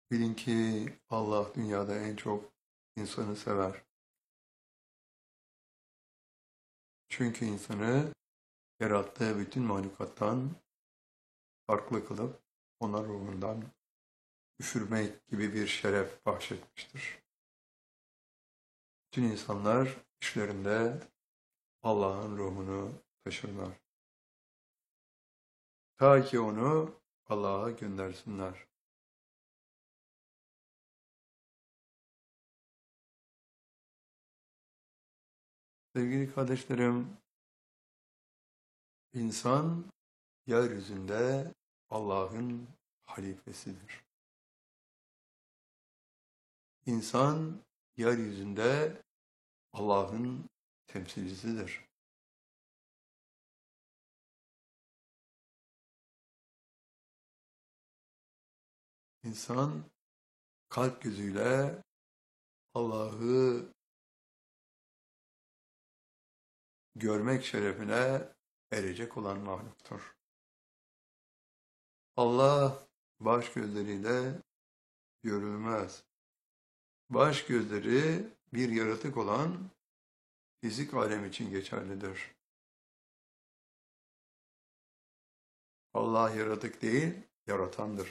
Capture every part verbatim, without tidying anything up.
Bilin ki Allah dünyada en çok insanı sever. Çünkü insanı yarattığı bütün mahlukattan farklı kılıp ona ruhundan üfürmek gibi bir şeref bahşetmiştir. Bütün insanlar içlerinde Allah'ın ruhunu taşırlar. Ta ki onu Allah'a göndersinler. Sevgili kardeşlerim, insan yeryüzünde Allah'ın halifesidir. İnsan yeryüzünde Allah'ın temsilcisidir. İnsan kalp gözüyle Allah'ı görmek şerefine erecek olan mahluktur. Allah baş gözleriyle görülmez. Baş gözleri bir yaratık olan fizik alem için geçerlidir. Allah yaratık değil, yaratandır.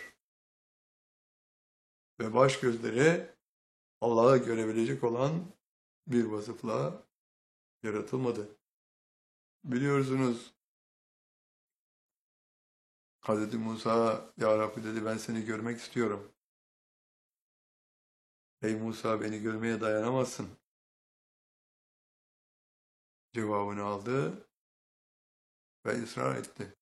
Ve baş gözleri Allah'ı görebilecek olan bir vasıfla yaratılmadı. Biliyorsunuz Hazreti Musa, Ya Rabbi dedi, ben seni görmek istiyorum. Ey Musa, beni görmeye dayanamazsın cevabını aldı ve ısrar etti.